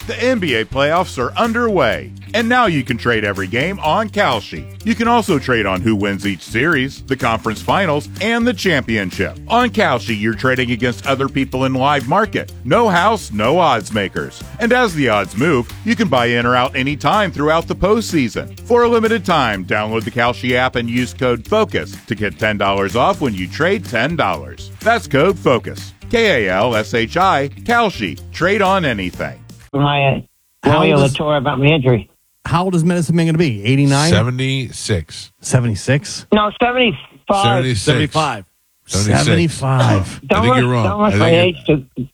The NBA playoffs are underway, and now you can trade every game on Kalshi. You can also trade on who wins each series, the conference finals, and the championship. On Kalshi, you're trading against other people in live market. No house, no odds makers. And as the odds move, you can buy in or out anytime throughout the postseason. For a limited time, download the Kalshi app and use code FOCUS to get $10 off when you trade $10. That's code FOCUS. KALSHI, Kalshi. Trade on anything. My Mario Latour about my injury. How old is Medicine Man going to be? 89? 76. 76? No, 75. 76. 75. 76. 75. Don't think rush, you're wrong. Don't rush I my think age. To, I think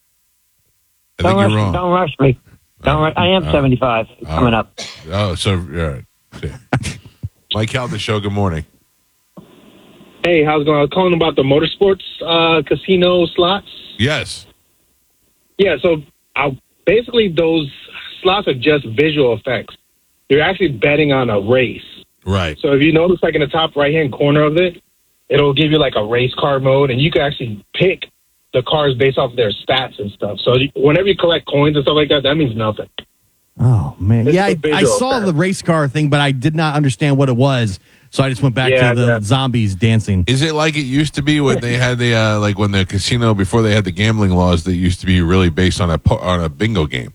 don't you're rush, wrong. Don't rush me. Don't rush. I am 75 coming up. Oh, so, all right. Mike Calda Show, good morning. Hey, how's it going? I was calling about the motorsports casino slots. Yes. Yeah, so basically those slots are just visual effects. You're actually betting on a race. Right. So if you notice, like in the top right-hand corner of it, it'll give you like a race car mode, and you can actually pick the cars based off their stats and stuff. So whenever you collect coins and stuff like that, that means nothing. Oh, man. It's Yeah, a I visual saw effect. the race car thing, but I did not understand what it was. So I just went back to the zombies dancing. Is it like it used to be when they had the like when the casino before they had the gambling laws that used to be really based on a bingo game?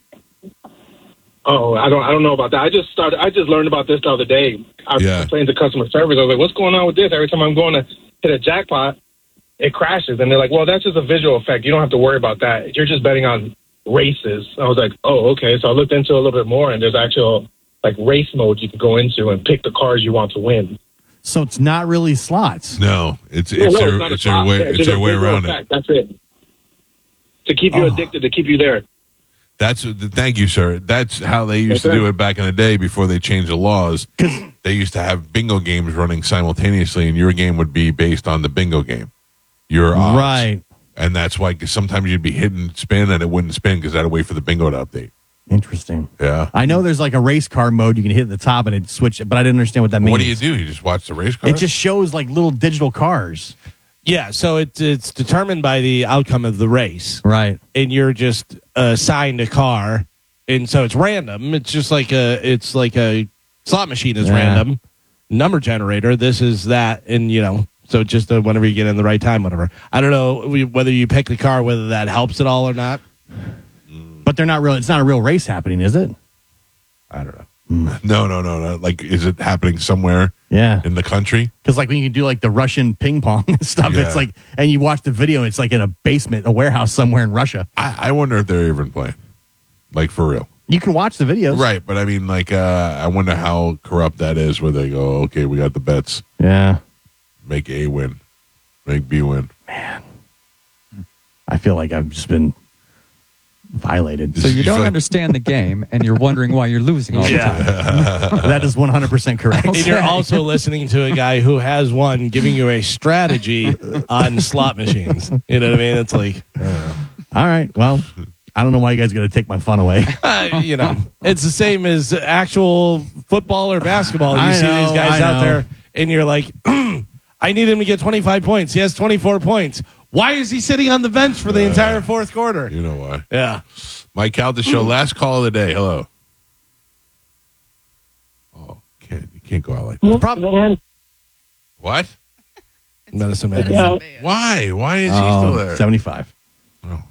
Oh, I don't know about that. I just learned about this the other day. I was complaining to customer service. I was like, "What's going on with this?" Every time I'm going to hit a jackpot, it crashes, and they're like, "Well, that's just a visual effect. You don't have to worry about that. You're just betting on races." I was like, "Oh, okay." So I looked into it a little bit more, and there's actual like race mode you can go into and pick the cars you want to win. So it's not really slots. No, it's It's their way just a way visual around effect. it. That's it. To keep you addicted, to keep you there. Thank you, sir. That's how they used to do it back in the day before they changed the laws. They used to have bingo games running simultaneously, and your game would be based on the bingo game. Your odds. Right. And that's why sometimes you'd be hitting spin and it wouldn't spin because that would wait for the bingo to update. Interesting. Yeah. I know there's like a race car mode you can hit at the top and it switch it, but I didn't understand what that means. What do? You just watch the race car? It just shows like little digital cars. Yeah, so it's determined by the outcome of the race. Right. And you're just assigned a car, and so it's random. It's just like a slot machine is random. Number generator, this is that, and so just whenever you get in the right time, whatever. I don't know whether you pick the car, whether that helps at all or not. But they're not real. It's not a real race happening, is it? I don't know. No. Like, is it happening somewhere? Yeah. In the country? Because like when you do like the Russian ping pong and stuff, it's like, and you watch the video, it's like in a basement, a warehouse somewhere in Russia. I wonder if they're even playing, like for real. You can watch the videos, right? But I mean, like, I wonder how corrupt that is. Where they go, okay, we got the bets. Yeah. Make A win, make B win. Man, I feel like I've just been violated. So you don't understand the game, and you're wondering why you're losing all the time. That is 100% correct. And you're also listening to a guy who has one giving you a strategy on slot machines. You know what I mean? It's like, all right, well, I don't know why you guys are going to take my fun away. It's the same as actual football or basketball. You see these guys out there, and you're like, I need him to get 25 points. He has 24 points. Why is he sitting on the bench for the entire fourth quarter? You know why. Yeah. Mike Calda Show, last call of the day. Hello. Oh, you can't go out like that. What? Medicine Man. Why? Why is he still there? 75. Oh.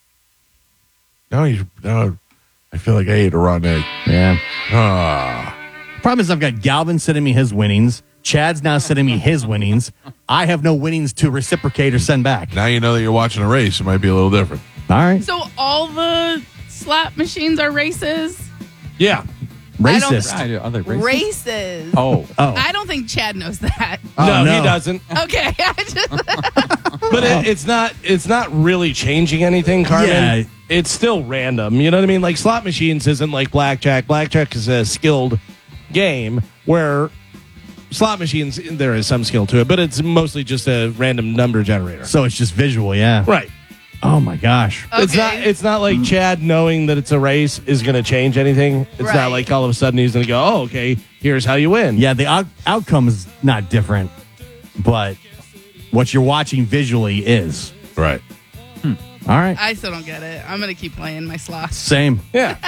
Now I feel like I ate a rotten egg. Yeah. Problem is I've got Galvin sending me his winnings. Chad's now sending me his winnings. I have no winnings to reciprocate or send back. Now you know that you're watching a race. It might be a little different. All right. So all the slot machines are races? Yeah. Racist. Are they racist? Races. Oh. I don't think Chad knows that. No, he doesn't. Okay. But it's not really changing anything, Carmen. Yeah. It's still random. You know what I mean? Like slot machines isn't like blackjack. Blackjack is a skilled game where slot machines, there is some skill to it, but it's mostly just a random number generator. So it's just visual, yeah. Right. Oh my gosh. Okay. It's not like Chad knowing that it's a race is going to change anything. It's Right. not like all of a sudden he's going to go, oh, okay, here's how you win. Yeah, the outcome is not different, but what you're watching visually is. Right. All right. I still don't get it. I'm going to keep playing my slots. Same. Yeah.